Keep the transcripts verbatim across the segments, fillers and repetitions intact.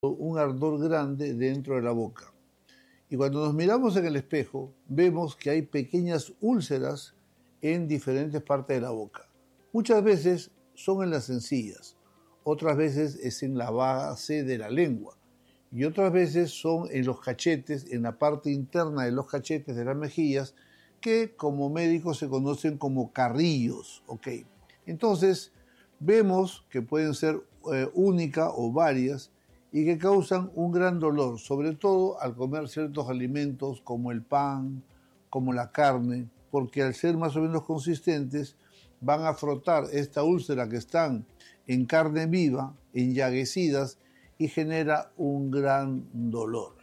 un ardor grande dentro de la boca. Y cuando nos miramos en el espejo, vemos que hay pequeñas úlceras en diferentes partes de la boca. Muchas veces son en las encías, otras veces es en la base de la lengua y otras veces son en los cachetes, en la parte interna de los cachetes de las mejillas, que como médicos se conocen como carrillos. ¿Okay? Entonces, vemos que pueden ser eh, única o varias y que causan un gran dolor, sobre todo al comer ciertos alimentos como el pan, como la carne, porque al ser más o menos consistentes van a frotar esta úlcera que están en carne viva, enllaguecidas, y genera un gran dolor.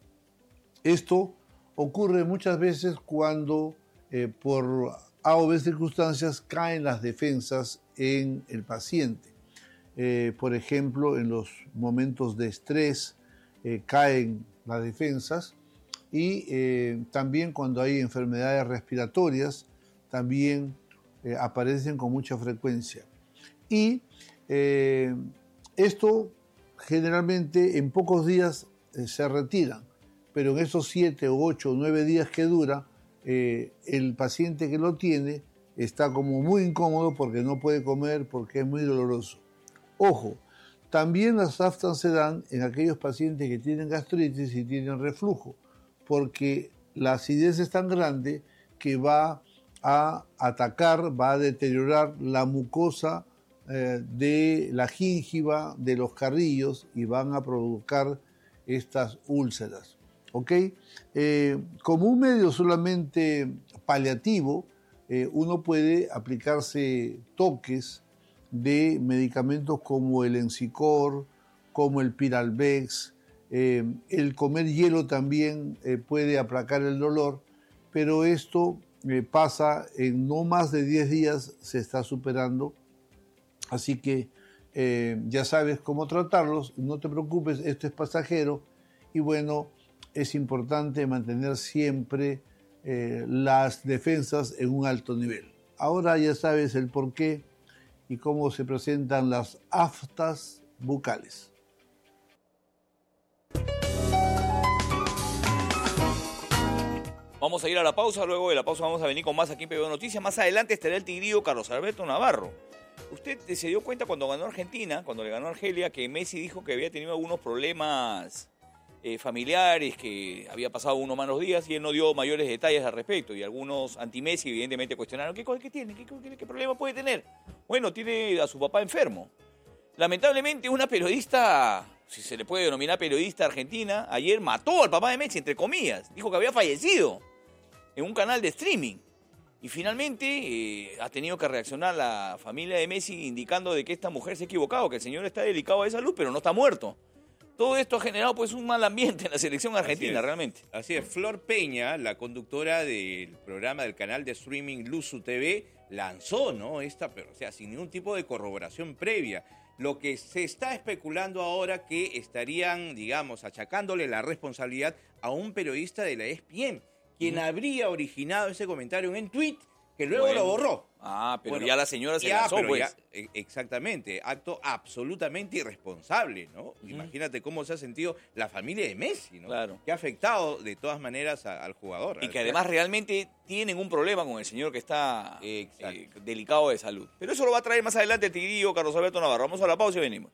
Esto ocurre muchas veces cuando eh, por A o B circunstancias caen las defensas en el paciente. Eh, por ejemplo, en los momentos de estrés eh, caen las defensas y eh, también cuando hay enfermedades respiratorias también eh, aparecen con mucha frecuencia. Y eh, esto generalmente en pocos días eh, se retiran, pero en esos siete, ocho, nueve días que dura, eh, el paciente que lo tiene está como muy incómodo porque no puede comer, porque es muy doloroso. Ojo, también las aftas se dan en aquellos pacientes que tienen gastritis y tienen reflujo, porque la acidez es tan grande que va a atacar, va a deteriorar la mucosa eh, de la gíngiva, de los carrillos, y van a provocar estas úlceras. ¿Ok? Eh, como un medio solamente paliativo, eh, uno puede aplicarse toques de medicamentos como el Encicor, como el Piralvex. Eh, el comer hielo también eh, puede aplacar el dolor, pero esto eh, pasa en no más de diez días, se está superando. Así que eh, ya sabes cómo tratarlos, no te preocupes, esto es pasajero y bueno, es importante mantener siempre eh, las defensas en un alto nivel. Ahora ya sabes el porqué y cómo se presentan las aftas bucales. Vamos a ir a la pausa, luego de la pausa vamos a venir con más aquí en P B O Noticias. Más adelante estará el tigrillo Carlos Alberto Navarro. Usted se dio cuenta cuando ganó Argentina, cuando le ganó a Argelia, que Messi dijo que había tenido algunos problemas eh, familiares, que había pasado unos malos días y él no dio mayores detalles al respecto. Y algunos anti-Messi evidentemente cuestionaron, ¿qué, qué tiene? ¿Qué, qué, ¿Qué problema puede tener? Bueno, tiene a su papá enfermo. Lamentablemente una periodista, si se le puede denominar periodista argentina, ayer mató al papá de Messi, entre comillas. Dijo que había fallecido en un canal de streaming. Y finalmente eh, ha tenido que reaccionar la familia de Messi indicando de que esta mujer se ha equivocado, que el señor está delicado de salud, pero no está muerto. Todo esto ha generado pues un mal ambiente en la selección argentina, así es, realmente. Así es. Flor Peña, la conductora del programa del canal de streaming Luzu T V, lanzó, ¿no? Esta, pero, o sea, sin ningún tipo de corroboración previa. Lo que se está especulando ahora que estarían, digamos, achacándole la responsabilidad a un periodista de la E S P N, quien habría originado ese comentario en tweet que luego Bueno. lo borró. Ah, pero Bueno, ya la señora se ya, lanzó, pero pues. ya, eh, exactamente, acto absolutamente irresponsable, ¿no? Uh-huh. Imagínate cómo se ha sentido la familia de Messi, ¿no? Claro. Que ha afectado de todas maneras a, al jugador. Y que además realmente tienen un problema con el señor que está eh, delicado de salud. Pero eso lo va a traer más adelante el tigrillo Carlos Alberto Navarro. Vamos a la pausa y venimos.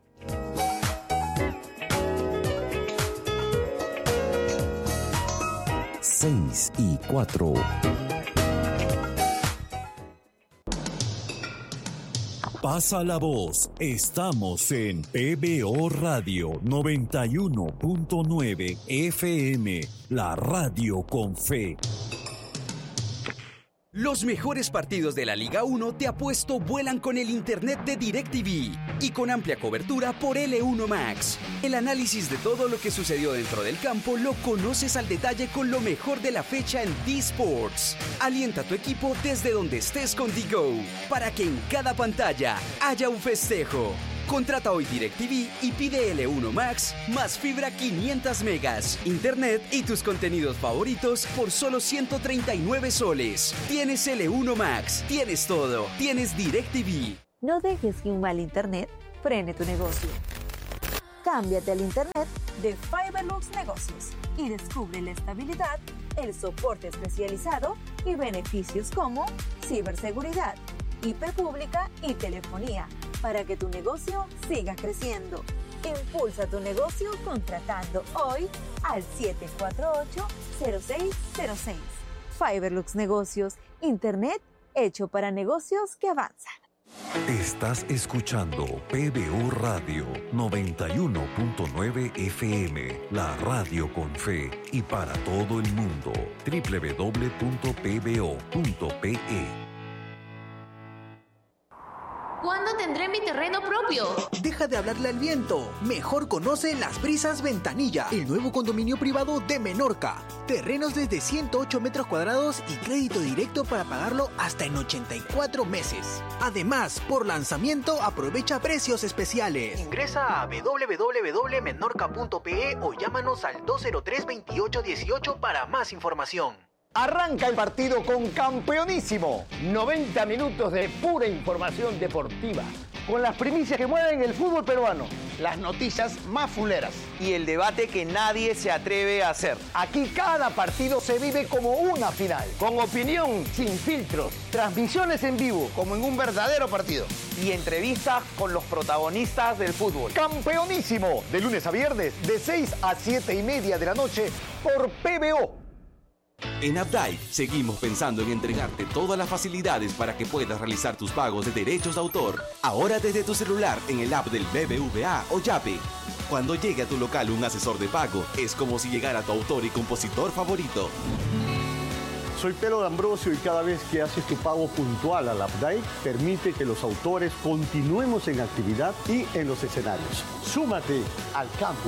Seis y cuatro. Pasa la voz. Estamos en P B O Radio noventa y uno punto nueve F M, la radio con fe. Los mejores partidos de la Liga uno Te Apuesto vuelan con el internet de DirecTV y con amplia cobertura por L uno Max. El análisis de todo lo que sucedió dentro del campo lo conoces al detalle con lo mejor de la fecha en D-Sports. Alienta a tu equipo desde donde estés con D-Go para que en cada pantalla haya un festejo. Contrata hoy DirecTV y pide L uno Max más fibra quinientos megas, internet y tus contenidos favoritos por solo ciento treinta y nueve soles. Tienes L uno Max, tienes todo, tienes DirecTV. No dejes que un mal internet frene tu negocio. Cámbiate al Internet de Fiberlux Negocios y descubre la estabilidad, el soporte especializado y beneficios como ciberseguridad, I P pública y telefonía para que tu negocio siga creciendo. Impulsa tu negocio contratando hoy al siete cuatro ocho, cero seis cero seis. Fiberlux Negocios, Internet hecho para negocios que avanzan. Estás escuchando P B O Radio noventa y uno punto nueve F M, la radio con fe y para todo el mundo. doble u doble u doble u punto p b o punto p e. ¿Cuándo tendré mi terreno propio? Deja de hablarle al viento. Mejor conoce Las Brisas Ventanilla, el nuevo condominio privado de Menorca. Terrenos desde ciento ocho metros cuadrados y crédito directo para pagarlo hasta en ochenta y cuatro meses. Además, por lanzamiento aprovecha precios especiales. Ingresa a doble u doble u doble u punto menorca punto p e o llámanos al dos cero tres, veintiocho dieciocho para más información. Arranca el partido con Campeonísimo. noventa minutos de pura información deportiva. Con las primicias que mueven el fútbol peruano. Las noticias más fuleras. Y el debate que nadie se atreve a hacer. Aquí cada partido se vive como una final. Con opinión sin filtros. Transmisiones en vivo como en un verdadero partido. Y entrevistas con los protagonistas del fútbol. Campeonísimo. De lunes a viernes de seis a siete y media de la noche por P B O. En Updike seguimos pensando en entregarte todas las facilidades para que puedas realizar tus pagos de derechos de autor. Ahora desde tu celular en el app del B B V A o Yape. Cuando llegue a tu local un asesor de pago, es como si llegara tu autor y compositor favorito. Soy Pedro D'Ambrosio y cada vez que haces tu pago puntual al Updike, permite que los autores continuemos en actividad y en los escenarios. Súmate al cambio.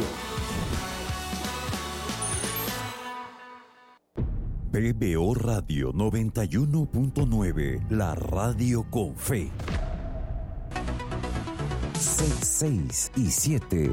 P B O Radio noventa y uno punto nueve, la radio con fe. seis, seis y siete.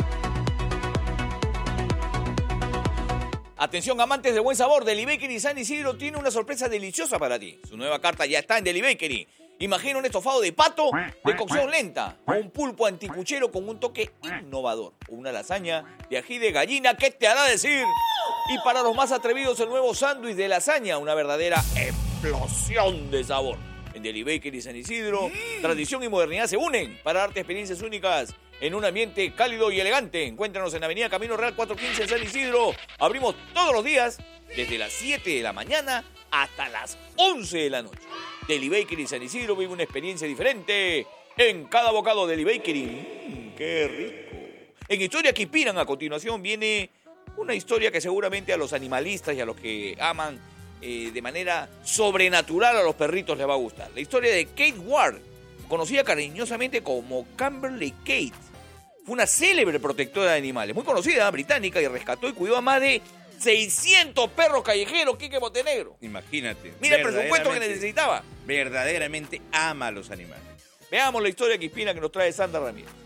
Atención, amantes de buen sabor, Deli Bakery San Isidro tiene una sorpresa deliciosa para ti. Su nueva carta ya está en Deli Bakery. Imagina un estofado de pato de cocción lenta, o un pulpo anticuchero con un toque innovador, o una lasaña de ají de gallina, ¿qué te hará decir? Y para los más atrevidos, el nuevo sándwich de lasaña, una verdadera explosión de sabor. En Deli Bakery San Isidro, tradición y modernidad se unen para darte experiencias únicas en un ambiente cálido y elegante. Encuéntranos en Avenida Camino Real cuatrocientos quince en San Isidro. Abrimos todos los días, desde las siete de la mañana hasta las once de la noche. Deli Bakery San Isidro vive una experiencia diferente en cada bocado. Deli Bakery. Mm, ¡Qué rico! En Historia que Inspiran, a continuación viene una historia que seguramente a los animalistas y a los que aman eh, de manera sobrenatural a los perritos les va a gustar. La historia de Kate Ward, conocida cariñosamente como Camberley Kate. Fue una célebre protectora de animales, muy conocida, británica, y rescató y cuidó a más de seiscientos perros callejeros, Quique Montenegro. Imagínate. Mira el presupuesto que necesitaba. Verdaderamente ama a los animales. Veamos la historia que inspira que nos trae Sandra Ramírez.